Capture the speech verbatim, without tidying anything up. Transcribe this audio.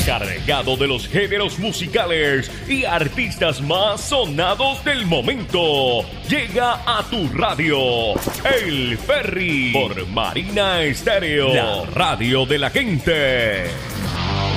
cargado de los géneros musicales y artistas más sonados del momento. Llega a tu radio El Ferry por Marina Estéreo, la radio de la gente.